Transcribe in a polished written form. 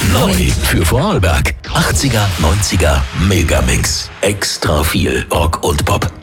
Neu für Vorarlberg. 80er, 90er Megamix. Extra viel Rock und Pop.